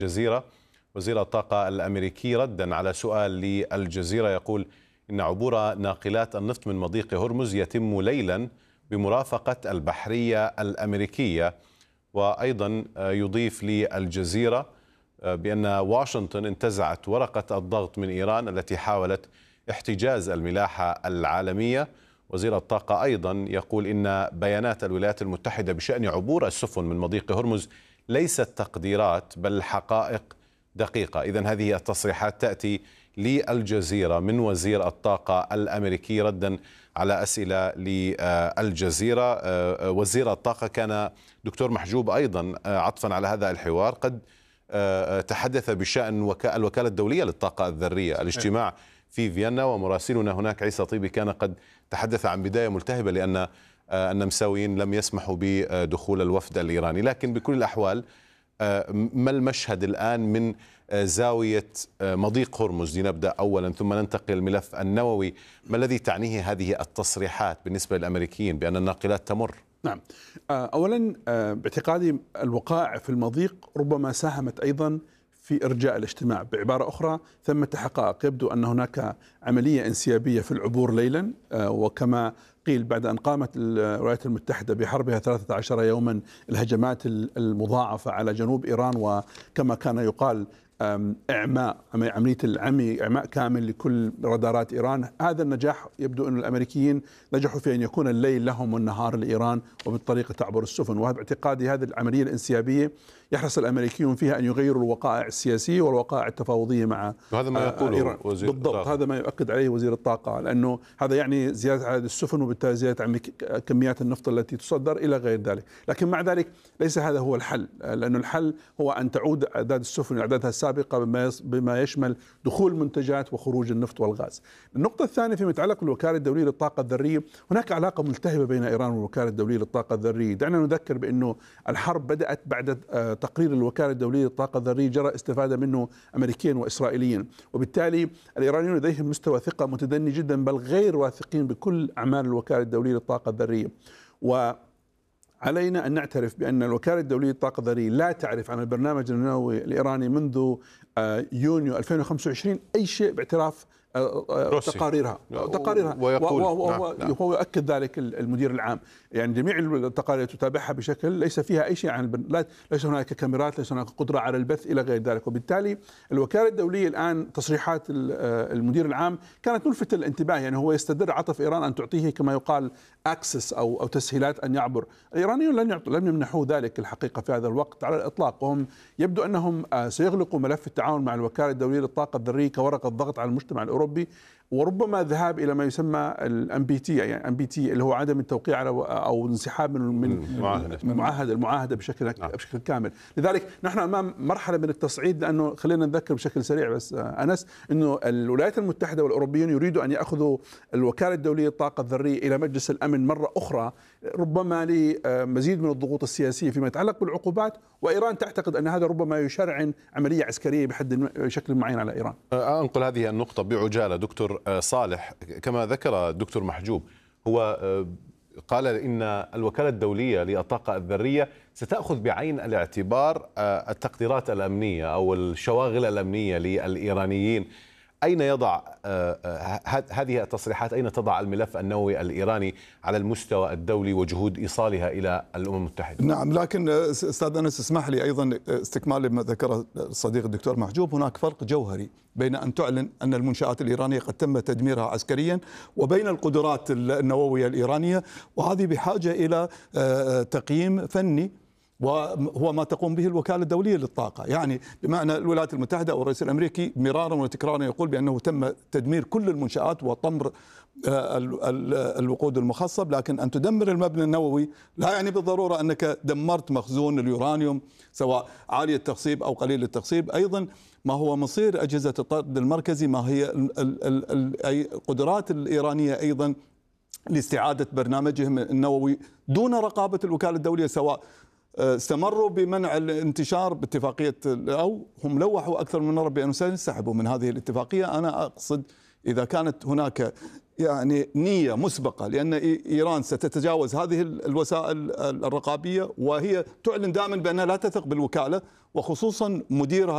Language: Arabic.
الجزيرة. وزير الطاقة الأمريكي ردا على سؤال للجزيرة يقول إن عبور ناقلات النفط من مضيق هرمز يتم ليلا بمرافقة البحرية الأمريكية. وأيضا يضيف للجزيرة بأن واشنطن انتزعت ورقة الضغط من إيران التي حاولت احتجاز الملاحة العالمية. وزير الطاقة أيضا يقول إن بيانات الولايات المتحدة بشأن عبور السفن من مضيق هرمز ليست تقديرات بل حقائق دقيقة. إذن هذه التصريحات تأتي للجزيرة من وزير الطاقة الأمريكي ردا على أسئلة للجزيرة. وزير الطاقة كان دكتور محجوب أيضا عطفا على هذا الحوار قد تحدث بشأن الوكالة الدولية للطاقة الذرية، الاجتماع في فيينا، ومراسلنا هناك عيسى طيبي كان قد تحدث عن بداية ملتهبة لأن النمساويين لم يسمحوا بدخول الوفد الإيراني. لكن بكل الأحوال ما المشهد الآن من زاوية مضيق هرمز؟ لنبدأ أولا ثم ننتقل الملف النووي. ما الذي تعنيه هذه التصريحات بالنسبة للأمريكيين بأن الناقلات تمر؟ نعم، أولا باعتقادي الوقائع في المضيق ربما ساهمت أيضا في إرجاء الاجتماع. بعبارة أخرى ثمة حقائق، يبدو أن هناك عملية انسيابية في العبور ليلا، وكما قيل بعد أن قامت الولايات المتحدة بحربها 13 يوما الهجمات المضاعفة على جنوب إيران، وكما كان يقال إعماء، عملية العمي، إعماء كامل لكل رادارات إيران. هذا النجاح يبدو أن الأمريكيين نجحوا في أن يكون الليل لهم والنهار لإيران، وبالطريقة تعبر السفن. وهذا باعتقادي هذه العملية الانسيابية يحرص الأمريكيون فيها أن يغيروا الوقائع السياسية والوقائع التفاوضية مع وهذا ما يقوله إيران. وزير بالضبط، الطاقة. هذا ما يؤكد عليه وزير الطاقة، لأنه هذا يعني زيادة عدد السفن وبالتالي زيادة كميات النفط التي تصدر إلى غير ذلك. لكن مع ذلك ليس هذا هو الحل، لأنه الحل هو أن تعود أعداد السفن إلى أعدادها السابقة بما يشمل دخول منتجات وخروج النفط والغاز. النقطة الثانية فيما يتعلق بالوكالة الدولية للطاقة الذرية، هناك علاقة ملتهبة بين إيران والوكالة الدولية للطاقة الذرية. دعنا نذكر بأنه الحرب بدأت بعد تقرير الوكالة الدولية للطاقة الذرية جرى استفادة منه أمريكيا وإسرائيليا، وبالتالي الإيرانيون لديهم مستوى ثقة متدني جدا، بل غير واثقين بكل أعمال الوكالة الدولية للطاقة الذرية. علينا أن نعترف بأن الوكالة الدولية للطاقة الذرية لا تعرف عن البرنامج النووي الإيراني منذ يونيو 2025 أي شيء باعتراف تقاريرها وهو يؤكد ذلك المدير العام. يعني جميع التقارير تتابعها بشكل ليس فيها أي شيء عن ليس هناك كاميرات، ليس هناك قدرة على البث إلى غير ذلك. وبالتالي الوكالة الدولية الآن تصريحات المدير العام كانت ملفتة للانتباه، يعني هو يستدر عطف إيران أن تعطيه كما يقال أكسس أو تسهيلات أن يعبر. الإيرانيون لم يمنحوا ذلك الحقيقة في هذا الوقت على الإطلاق، وهم يبدو أنهم سيغلقوا ملف التعاون مع الوكالة الدولية للطاقة الذرية كورقة ضغط على المجتمع الأوروبي، وربما ذهاب الى ما يسمى الMPT، يعني MPT اللي هو عدم التوقيع على او انسحاب من المعاهده بشكل كامل. لذلك نحن امام مرحله من التصعيد، لانه خلينا نذكر بشكل سريع بس انس انه الولايات المتحده والاوروبيين يريدوا ان ياخذوا الوكاله الدوليه للطاقه الذريه الى مجلس الامن مره اخرى، ربما لمزيد من الضغوط السياسيه فيما يتعلق بالعقوبات، وايران تعتقد ان هذا ربما يشرعن عمليه عسكريه بشكل معين على ايران. انقل هذه النقطه بعجاله دكتور صالح. كما ذكر الدكتور محجوب، هو قال إن الوكالة الدولية للطاقة الذرية ستأخذ بعين الاعتبار التقديرات الأمنية أو الشواغل الأمنية للإيرانيين. أين يضع هذه التصريحات، أين تضع الملف النووي الإيراني على المستوى الدولي وجهود إيصالها إلى الأمم المتحدة؟ نعم، لكن أستاذ أنس اسمح لي أيضا استكمال لما ذكره الصديق الدكتور محجوب. هناك فرق جوهري بين أن تعلن أن المنشآت الإيرانية قد تم تدميرها عسكريا وبين القدرات النووية الإيرانية، وهذه بحاجة إلى تقييم فني، وهو ما تقوم به الوكالة الدولية للطاقة. يعني بمعنى الولايات المتحدة أو الرئيس الأمريكي مرارا وتكرارا يقول بأنه تم تدمير كل المنشآت وطمر الوقود المخصب، لكن أن تدمر المبنى النووي لا يعني بالضرورة أنك دمرت مخزون اليورانيوم سواء عالي التخصيب أو قليل التخصيب. أيضا ما هو مصير أجهزة الطرد المركزي، ما هي القدرات الإيرانية أيضا لاستعادة برنامجهم النووي دون رقابة الوكالة الدولية، سواء استمروا بمنع الانتشار باتفاقية أو هم لوحوا أكثر من مرة بأنه سينسحبوا من هذه الاتفاقية. أنا أقصد إذا كانت هناك يعني نية مسبقة، لأن إيران ستتجاوز هذه الوسائل الرقابية، وهي تعلن دائما بأنها لا تثق بالوكالة وخصوصا مديرها